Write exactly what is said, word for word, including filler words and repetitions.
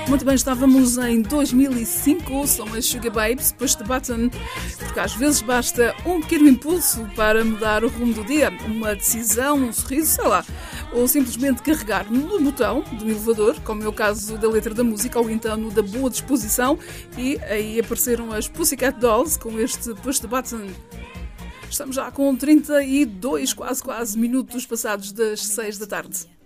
Muito bem, estávamos em dois mil e cinco, são as Sugar Babes, push the button, porque às vezes basta um pequeno impulso para mudar o rumo do dia, uma decisão, um sorriso, sei lá, ou simplesmente carregar no botão do elevador, como é o caso da letra da música, ou então no da boa disposição, e aí apareceram as Pussycat Dolls com este push the button. Estamos já com trinta e dois, quase quase, minutos passados das seis da tarde.